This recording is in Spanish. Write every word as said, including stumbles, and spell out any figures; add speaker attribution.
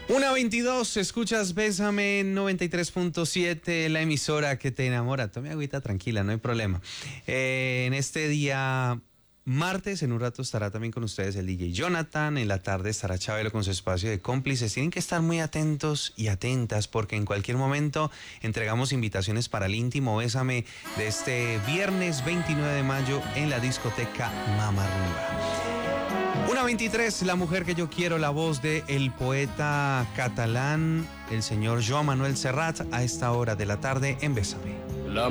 Speaker 1: una veintidós, escuchas Bésame noventa y tres punto siete, la emisora que te enamora. Tome agüita tranquila, no hay problema. Eh, en este día martes, en un rato estará también con ustedes el D J Jonathan. En la tarde estará Chabelo con su espacio de cómplices. Tienen que estar muy atentos y atentas porque en cualquier momento entregamos invitaciones para el íntimo Bésame de este viernes veintinueve de mayo en la discoteca Mama Rumba. una veintitrés, la mujer que yo quiero, la voz de el poeta catalán, el señor Joan Manuel Serrat, a esta hora de la tarde en Bésame.